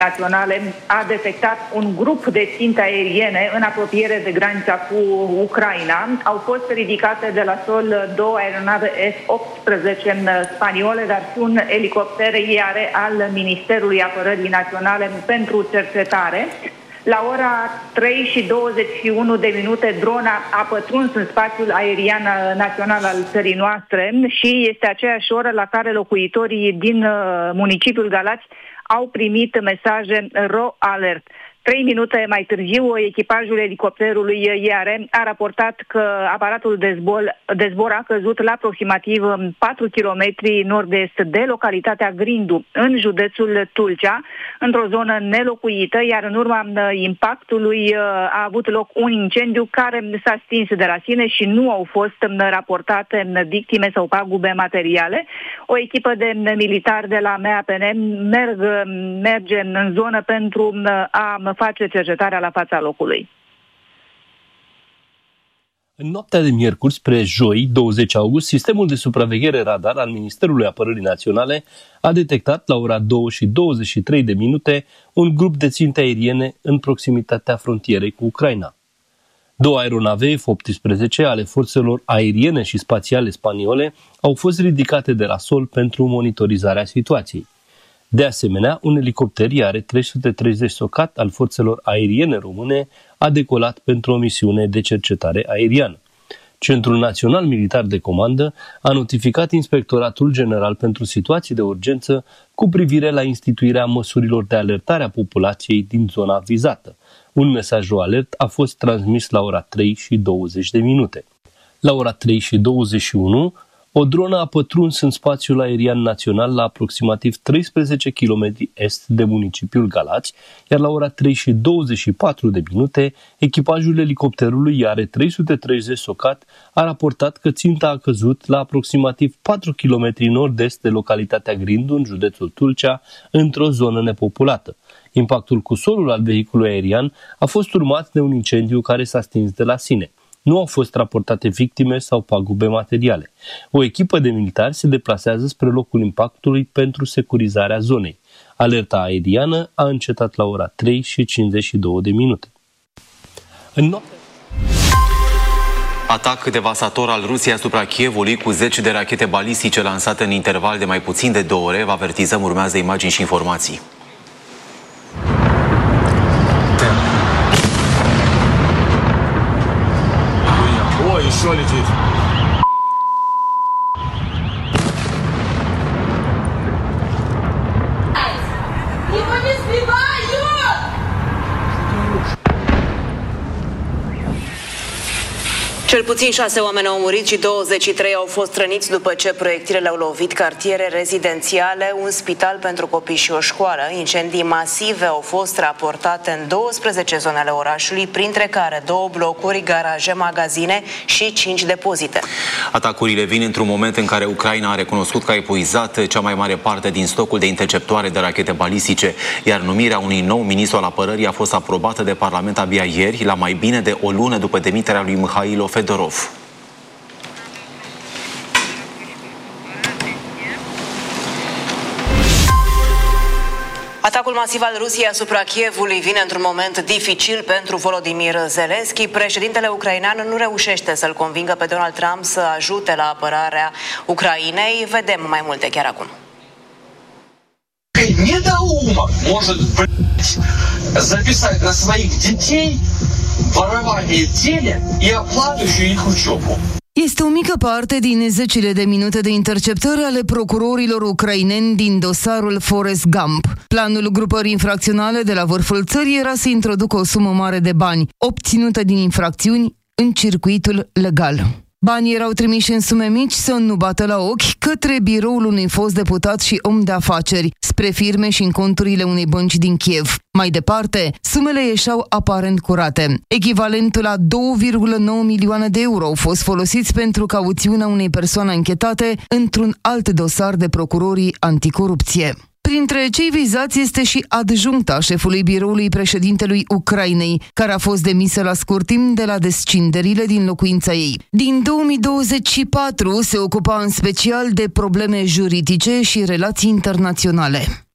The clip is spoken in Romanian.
naționale a detectat un grup de ținte aeriene în apropiere de granița cu Ucraina. Au fost ridicate de la sol 2 aeronave F-18 spaniole, dar și un elicopter IARE al Ministerului Apărării Naționale pentru cercetare. La ora 3:21 drona a pătruns în spațiul aerian național al țării noastre și este aceeași oră la care locuitorii din municipiul Galați au primit mesaje RO Alert. 3 minute mai târziu, echipajul elicopterului IARE a raportat că aparatul de zbor a căzut la aproximativ 4 km nord-est de localitatea Grindu, în județul Tulcea, într-o zonă nelocuită, iar în urma impactului a avut loc un incendiu care s-a stins de la sine și nu au fost raportate victime sau pagube materiale. O echipă de militari de la MAPN merge în zonă pentru a face cercetarea la fața locului. În noaptea de miercuri spre joi, 20 august, sistemul de supraveghere radar al Ministerului Apărării Naționale a detectat la ora 2:23 un grup de ținte aeriene în proximitatea frontierei cu Ucraina. 2 aeronave F-18 ale forțelor aeriene și spațiale spaniole au fost ridicate de la sol pentru monitorizarea situației. De asemenea, un elicopter IARE 330 Socat al forțelor aeriene române a decolat pentru o misiune de cercetare aeriană. Centrul Național Militar de Comandă a notificat Inspectoratul General pentru Situații de Urgență cu privire la instituirea măsurilor de alertare a populației din zona vizată. Un mesaj alert a fost transmis la ora 3:20. La ora 3:21, o dronă a pătruns în spațiul aerian național la aproximativ 13 km est de municipiul Galați, iar la ora 3:24, echipajul elicopterului IARE 330 Socat a raportat că ținta a căzut la aproximativ 4 km nord-est de localitatea Grindu, în județul Tulcea, într-o zonă nepopulată. Impactul cu solul al vehiculului aerian a fost urmat de un incendiu care s-a stins de la sine. Nu au fost raportate victime sau pagube materiale. O echipă de militari se deplasează spre locul impactului pentru securizarea zonei. Alerta aeriană a încetat la ora 3:52. Atac devastator al Rusiei asupra Kievului cu 10 de rachete balistice lansate în interval de mai puțin de 2 ore. Vă avertizăm, urmează imagini și informații. Еще летит. Его не сбивают! Cel puțin 6 oameni au murit și 23 au fost răniți după ce proiectilele au lovit cartiere rezidențiale, un spital pentru copii și o școală. Incendii masive au fost raportate în 12 zone ale orașului, printre care 2 blocuri, garaje, magazine și 5 depozite. Atacurile vin într-un moment în care Ucraina a recunoscut că a epuizat cea mai mare parte din stocul de interceptoare de rachete balistice, iar numirea unui nou ministru al apărării a fost aprobată de Parlament abia ieri, la mai bine de o lună după demiterea lui Mihailo Fedorov. Atacul masiv al Rusiei asupra Kievului vine într-un moment dificil pentru Volodymyr Zelensky. Președintele ucrainean nu reușește să-l convingă pe Donald Trump să ajute la apărarea Ucrainei. Vedem mai multe chiar acum. Недоумок может записать на своих детей ворование денег и оплату их учебу. Este o mică parte din zecile de minute de interceptări ale procurorilor ucraineni din dosarul Forrest Gump. Planul grupării infracționale de la vârful țării era să introducă o sumă mare de bani, obținută din infracțiuni, în circuitul legal. Banii erau trimiși în sume mici să nu bată la ochi către biroul unui fost deputat și om de afaceri, spre firme și în conturile unei bănci din Kiev. Mai departe, sumele ieșeau aparent curate. Echivalentul la 2,9 milioane de euro au fost folosiți pentru cauțiunea unei persoane anchetate într-un alt dosar de procurorii anticorupție. Printre cei vizați este și adjuncta șefului biroului președintelui Ucrainei, care a fost demisă la scurt timp de la descinderile din locuința ei. Din 2024 se ocupa în special de probleme juridice și relații internaționale.